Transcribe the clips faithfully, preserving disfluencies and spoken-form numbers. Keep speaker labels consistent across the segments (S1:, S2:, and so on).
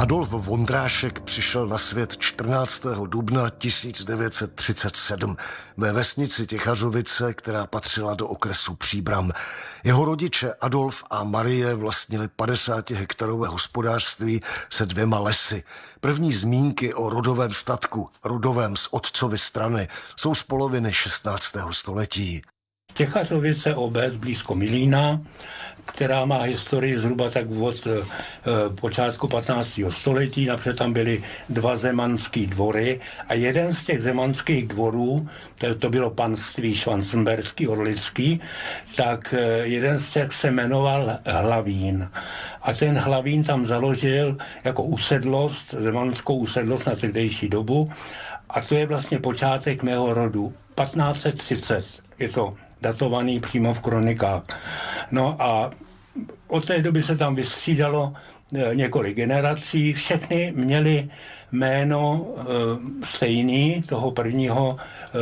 S1: Adolf Vondrášek přišel na svět čtrnáctého dubna tisíc devět set třicet sedm ve vesnici Těchařovice, která patřila do okresu Příbram. Jeho rodiče Adolf a Marie vlastnili padesáti-hektarové hospodářství se dvěma lesy. První zmínky o rodovém statku, rodovém z otcovy strany, jsou z poloviny šestnáctého století.
S2: Těchařovice, obec blízko Milína, která má historii zhruba tak od e, počátku patnáctého století. Napřed tam byly dva zemanský dvory a jeden z těch zemanských dvorů, to, to bylo panství Švancenberský, Orlický, tak e, jeden z těch se jmenoval Hlavín. A ten Hlavín tam založil jako usedlost, zemanskou usedlost na tehdejší dobu. A to je vlastně počátek mého rodu. patnáct set třicet je to datovaný přímo v kronikách. No a od té doby se tam vystřídalo několik generací, všechny měly jméno e, stejný, toho prvního,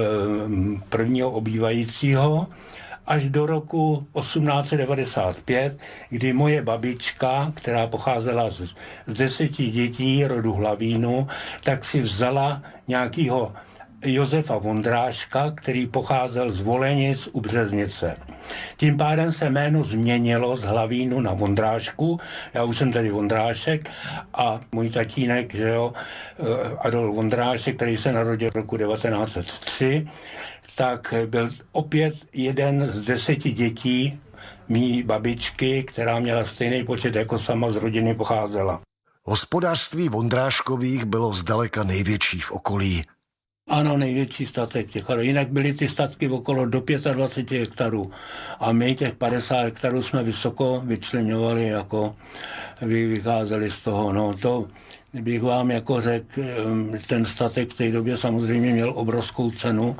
S2: e, prvního obývajícího, až do roku osmnáct set devadesát pět, kdy moje babička, která pocházela z, z deseti dětí rodu Hlavínu, tak si vzala nějakýho Josefa Vondráška, který pocházel z Volenic u Březnice. Tím pádem se jméno změnilo z Hlavínu na Vondrášku. Já už jsem tady Vondrášek a můj tatínek, že jo, Adolf Vondrášek, který se narodil v roku devatenáct set tři, tak byl opět jeden z deseti dětí mý babičky, která měla stejný počet jako sama z rodiny pocházela.
S1: Hospodářství Vondráškových bylo zdaleka největší v okolí.
S2: Ano, největší statek těch. Jinak byly ty statky okolo do dvacet pět hektarů. A my těch padesát hektarů jsme vysoko vyčleňovali, jako vycházeli z toho. No to bych vám jako řekl, ten statek v té době samozřejmě měl obrovskou cenu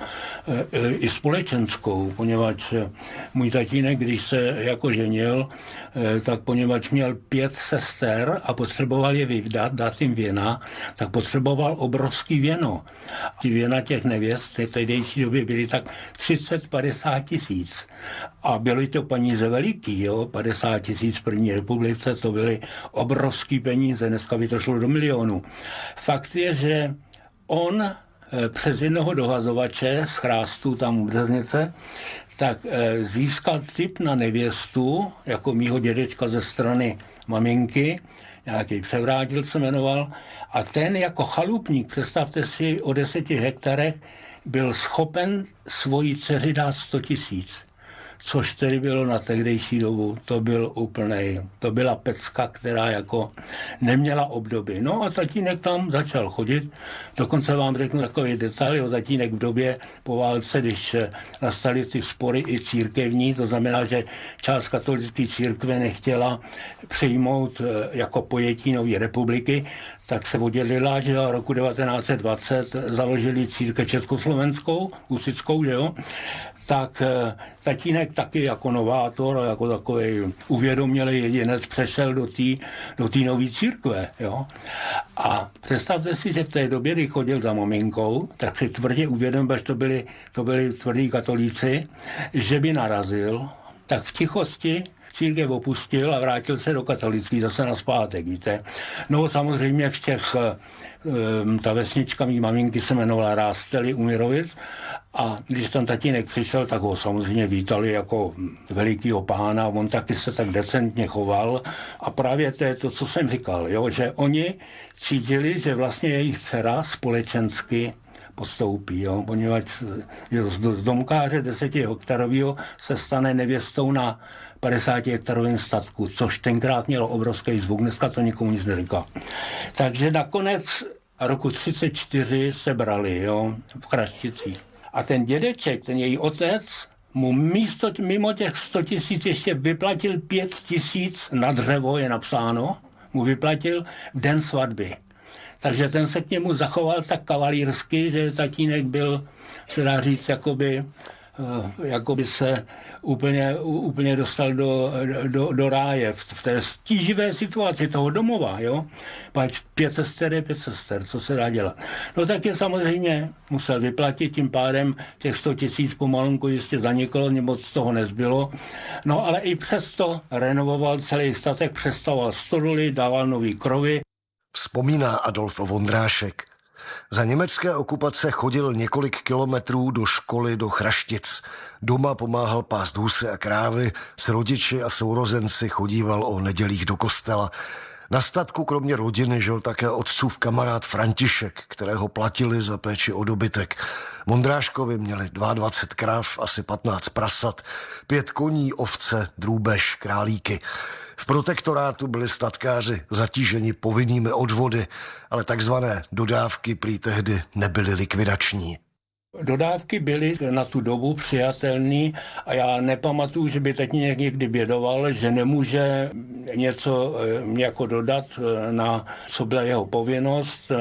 S2: i společenskou, poněvadž můj tatínek, když se jako ženil, tak poněvadž měl pět sester a potřeboval je vyvdat, dát jim věna, tak potřeboval obrovský věno. Ty věna těch nevěst v tehdejší době byly tak třicet padesát tisíc. A byly to peníze veliký, jo? padesát tisíc v první republice, to byly obrovský peníze, dneska by to šlo do milionů. Fakt je, že on přes jednoho dohazovače z Chrástu tam u Březnice, tak získal tip na nevěstu, jako mýho dědečka ze strany maminky, nějaký Převrátil se jmenoval, a ten jako chalupník, představte si, o deseti hektarech, byl schopen svojí dceři dát sto tisíc. Což tedy bylo na tehdejší dobu, to byl úplnej, to byla pecka, která jako neměla obdoby. No a tatínek tam začal chodit, dokonce vám řeknu takový detail, jo, tatínek v době po válce, když nastaly ty spory i církevní, to znamená, že část katolické církve nechtěla přijmout jako pojetí nové republiky, tak se oddělila, že v roku devatenáct set dvacet založili církev československou, husitskou, že jo, tak tatínek taky jako novátor, jako takový uvědomělý jedinec přešel do té do té nové církve, jo. A představte si, že v té době, kdy chodil za maminkou, tak si tvrdě uvědomil, že to byli, to byli tvrdí katolíci, že by narazil, tak v tichosti církev opustil a vrátil se do katolický zase nazpátek, víte. No samozřejmě v těch, ta vesnička mý maminky se jmenovala Rásteli u Mirovic a když tam tatínek přišel, tak ho samozřejmě vítali jako velikýho pána, on taky se tak decentně choval a právě to je to, co jsem říkal, jo, že oni cítili, že vlastně jejich dcera společensky postoupí, jo, poněvadž z domkáře desetihektarového se stane nevěstou na padesáti-hektarovém statku, což tenkrát mělo obrovský zvuk, dneska to nikomu nic neříká. Takže nakonec roku třicet čtyři se brali, jo, v Chrašticích. A ten dědeček, ten její otec, mu místo, mimo těch sto tisíc ještě vyplatil pět tisíc na dřevo, je napsáno, mu vyplatil v den svatby. Takže ten se k němu zachoval tak kavalírsky, že tatínek byl, se dá říct, jakoby, jakoby se úplně, úplně dostal do, do, do ráje v, v té stíživé situaci toho domova, jo. Pač pět sester je pět sester, co se dá dělat. No tak je samozřejmě musel vyplatit, tím pádem těch sto tisíc pomalunku jistě zaniklo, moc z toho nezbylo. No ale i přesto renovoval celý statek, přestavoval stodoly, dával nový krovy.
S1: V vzpomíná Adolf Vondrášek. Za německé okupace chodil několik kilometrů do školy do Chraštic. Doma pomáhal pást husy a krávy, s rodiči a sourozenci chodíval o nedělích do kostela. Na statku kromě rodiny žil také otcův kamarád František, kterého platili za péči o dobytek. Vondráškovi měli dvacet dva krav, asi patnáct prasat, pět koní, ovce, drůbež, králíky. V protektorátu byli statkáři zatíženi povinnými odvody, ale takzvané dodávky prý tehdy nebyly likvidační.
S2: Dodávky byly na tu dobu přijatelné a já nepamatuju, že by tatínek někdy bědoval, že nemůže něco jako dodat, na co byla jeho povinnost,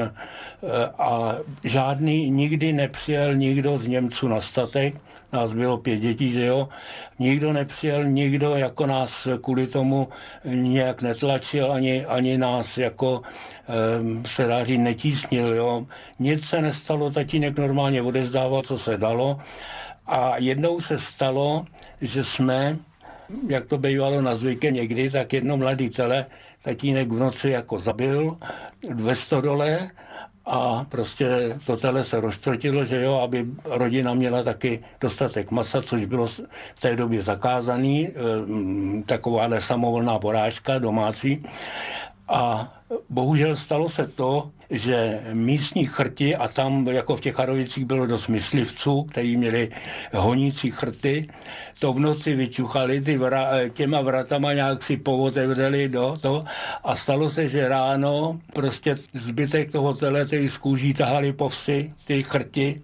S2: a žádný nikdy nepřijel nikdo z Němců na statek. Nás bylo pět dětí, že jo. Nikdo nepřijel, nikdo jako nás kvůli tomu nějak netlačil, ani, ani nás jako e, se dá říct netísnil, jo. Nic se nestalo, tatínek normálně odezdával, co se dalo. A jednou se stalo, že jsme, jak to bývalo na zvyke někdy, tak jedno mladý tele tatínek v noci jako zabil ve stodole. A prostě to tele se rozčtvrtilo, že jo, aby rodina měla taky dostatek masa, což bylo v té době zakázaný, takováhle samovolná porážka domácí. A bohužel stalo se to, že místní chrti, a tam jako v těch Charovicích bylo dost myslivců, kteří měli honící chrty, to v noci vyčuchali ty vra, těma vratama, nějak si povotevřeli do to a stalo se, že ráno prostě zbytek toho tele z kůží tahali po vsi, ty chrti,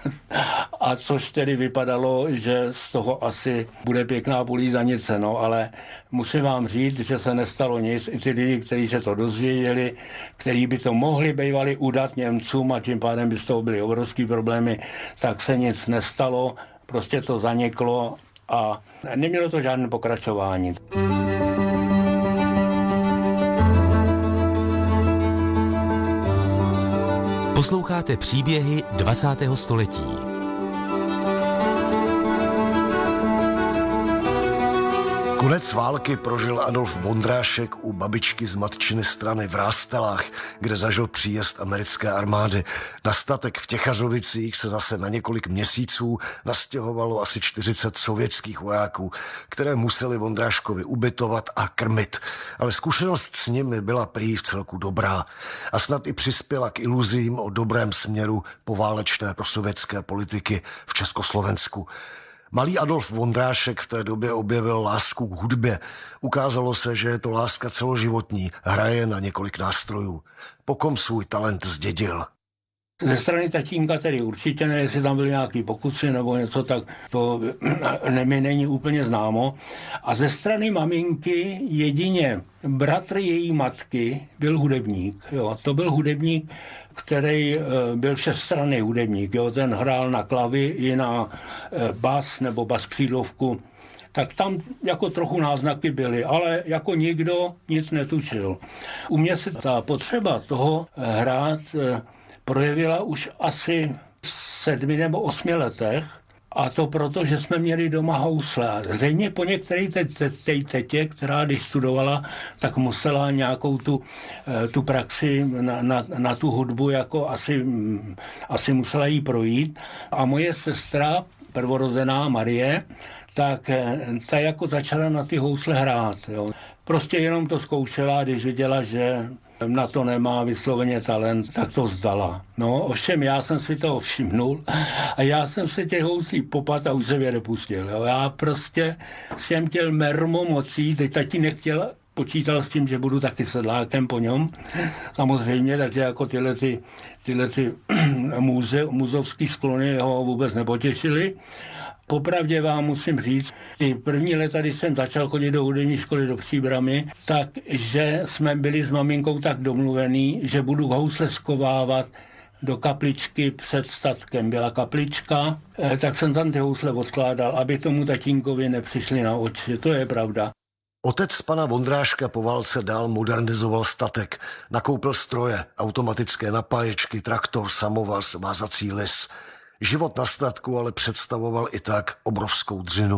S2: a což tedy vypadalo, že z toho asi bude pěkná polízanice, no, ale musím vám říct, že se nestalo nic. I ty lidi, kteří se to dozvěděli, kteří by to mohli bývali udat Němcům a tím pádem by z toho byly obrovský problémy, tak se nic nestalo, prostě to zaniklo a nemělo to žádné pokračování.
S3: Posloucháte příběhy dvacátého století.
S1: Konec války prožil Adolf Vondrášek u babičky z matčiny strany v Rástelách, kde zažil příjezd americké armády. Na statek v Těchařovicích se zase na několik měsíců nastěhovalo asi čtyřicet sovětských vojáků, které museli Vondráškovi ubytovat a krmit. Ale zkušenost s nimi byla prý v celku dobrá a snad i přispěla k iluzím o dobrém směru poválečné prosovětské politiky v Československu. Malý Adolf Vondrášek v té době objevil lásku k hudbě. Ukázalo se, že je to láska celoživotní, hraje na několik nástrojů. Po kom svůj talent zdědil?
S2: Ze strany tatínka tedy určitě ne, jestli tam byly nějaký pokusy nebo něco, tak to ne, mi není úplně známo. A ze strany maminky jedině bratr její matky byl hudebník. Jo. To byl hudebník, který byl všestranný hudebník. Jo. Ten hrál na klavy i na bas nebo bas křídlovku. Tak tam jako trochu náznaky byly, ale jako nikdo nic netušil. U mě se ta potřeba toho hrát projevila už asi v sedmi nebo osmi letech, a to proto, že jsme měli doma housle. A zřejmě po některé té te, te, tetě, která když studovala, tak musela nějakou tu, tu praxi na, na, na tu hudbu jako asi, asi musela jí projít. A moje sestra, prvorozená Marie, tak ta jako začala na ty housle hrát. Jo. Prostě jenom to zkoušela, když viděla, že na to nemá vysloveně talent, tak to vzdala. No, ovšem já jsem si toho všimnul a já jsem se těch houslí popat a už jsem je nepustil. Jo. Já prostě jsem chtěl mermo mocí, teď tatínek nechtěl, počítal s tím, že budu taky sedlákem po něm. Samozřejmě, takže jako tyhle, ty, tyhle ty muze, muzovský sklony ho vůbec nepotěšily. Popravdě vám musím říct, ty první leta, když jsem začal chodit do hudební školy do Příbramy, takže jsme byli s maminkou tak domluvený, že budu housle skovávat do kapličky před statkem. Byla kaplička, tak jsem tam ty housle odkládal, aby tomu tatínkovi nepřišli na oči. To je pravda.
S1: Otec pana Vondráška po válce dál modernizoval statek. Nakoupil stroje, automatické napáječky, traktor, samovaz, vázací lis. Život na statku ale představoval i tak obrovskou dřinu.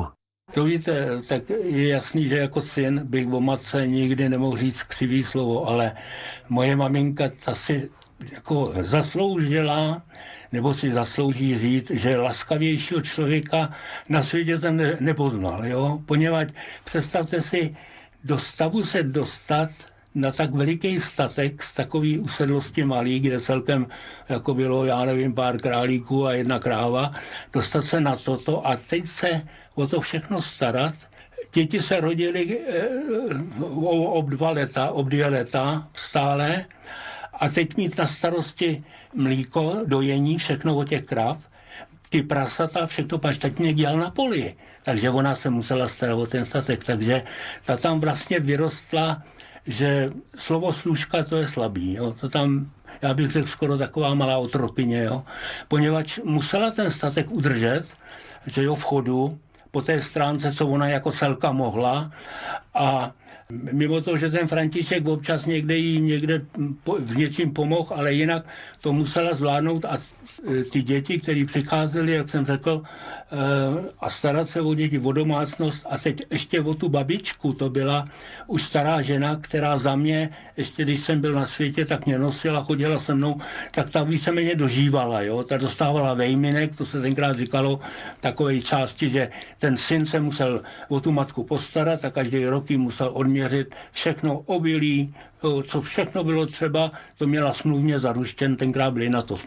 S2: To víte, tak je jasný, že jako syn bych o matce nikdy nemohl říct křivý slovo, ale moje maminka ta si jako zasloužila, nebo si zaslouží říct, že laskavějšího člověka na světě jsem ne, nepoznal, jo? Poněvadž představte si, do stavu se dostat na tak veliký statek z takový usedlosti malý, kde celkem jako bylo, já nevím, pár králíků a jedna kráva, dostat se na toto a teď se o to všechno starat. Děti se rodily e, ob dva leta, ob dvě leta stále a teď mít na starosti mlíko, dojení, všechno o těch krav, ty prasata, všechno pač tatínek dělal na poli. Takže ona se musela starat o ten statek. Takže ta tam vlastně vyrostla, že slovo služka to je slabý. Jo. To tam, já bych řekl, skoro taková malá otrokyně. Jo. Poněvadž musela ten statek udržet, že jo, v chodu, po té stránce, co ona jako celka mohla. A mimo to, že ten František občas někde jí někde v něčím pomohl, ale jinak to musela zvládnout a ty děti, které přicházely, jak jsem řekl, a starat se o děti, o domácnost a teď ještě o tu babičku, to byla už stará žena, která za mě, ještě když jsem byl na světě, tak mě nosila, chodila se mnou, tak ta víceméně dožívala, jo, ta dostávala vejminek, to se tenkrát říkalo takové části, že ten syn se musel o tu matku postarat a každý rok jí musel odměřit všechno obilí, co všechno bylo třeba, to měla smluvně zaručen, tenkrát byly na to